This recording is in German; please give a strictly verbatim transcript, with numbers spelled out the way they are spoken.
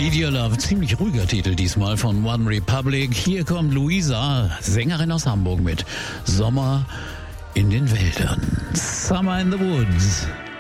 Need Your Love, ziemlich ruhiger Titel diesmal von One Republic. Hier kommt Luisa, Sängerin aus Hamburg mit Sommer in den Wäldern. Summer in the Woods.